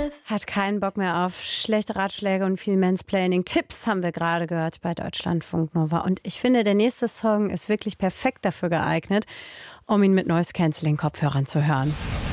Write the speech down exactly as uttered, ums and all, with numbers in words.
Hat keinen Bock mehr auf schlechte Ratschläge und viel Mansplaining. Tipps haben wir gerade gehört bei Deutschlandfunk Nova. Und ich finde, der nächste Song ist wirklich perfekt dafür geeignet, um ihn mit Noise-Canceling-Kopfhörern zu hören.